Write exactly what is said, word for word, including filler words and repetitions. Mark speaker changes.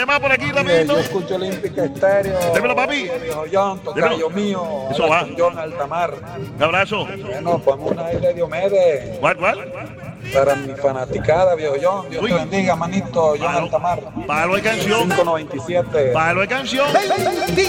Speaker 1: ¿Qué más por aquí,
Speaker 2: Mire,
Speaker 1: rapidito?
Speaker 2: yo escucho Olímpica Estéreo.
Speaker 1: Dímelo, papi.
Speaker 2: Viejo John, tocayo mío.
Speaker 1: Eso va.
Speaker 2: Con John Altamar.
Speaker 1: Un abrazo.
Speaker 2: Bueno, ponme una aire de Diomedes.
Speaker 1: ¿Cuál, cuál?
Speaker 2: Para mi fanaticada, viejo John. Dios
Speaker 1: Uy.
Speaker 2: te bendiga, manito. John
Speaker 1: Palo.
Speaker 2: Altamar.
Speaker 1: Palo de canción.
Speaker 2: cinco noventa y siete.
Speaker 1: Palo de canción.
Speaker 3: D